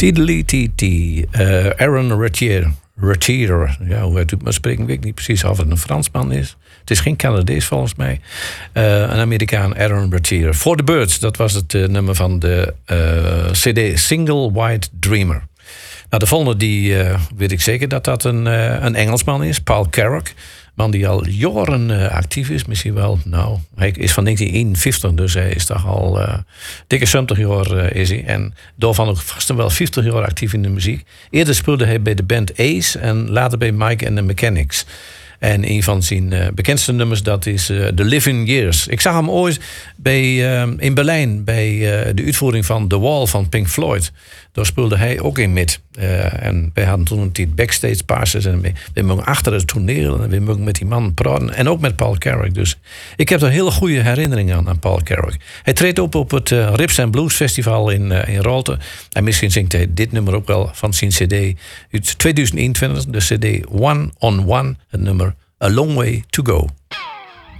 Tiddly-tee-tee. Aaron Retier. Ja, hoe het maar spreken, weet ik niet precies of het een Fransman is. Het is geen Canadees volgens mij. Een Amerikaan, Aaron Retier. For the Birds, dat was het nummer van de CD Single White Dreamer. Nou, de volgende, die weet ik zeker dat dat een Engelsman is, Paul Carrack. Man die al jaren actief is, misschien wel. Nou, hij is van 1951, dus hij is toch al dikke 70 jaar is hij. En daarvan ook vast en wel 50 jaar actief in de muziek. Eerder speelde hij bij de band Ace en later bij Mike and the Mechanics. En een van zijn bekendste nummers, dat is The Living Years. Ik zag hem ooit in Berlijn bij de uitvoering van The Wall van Pink Floyd. Daar speelde hij ook in met. En wij hadden toen een tijd backstage passes. En we mogen achter het toneel. En we mogen met die man praten. En ook met Paul Carrack. Dus ik heb er hele goede herinneringen aan Paul Carrack. Hij treedt op het Rips and Blues Festival in Raalte. En misschien zingt hij dit nummer ook wel van zijn cd uit 2021. De cd One on One. Het nummer A Long Way to Go.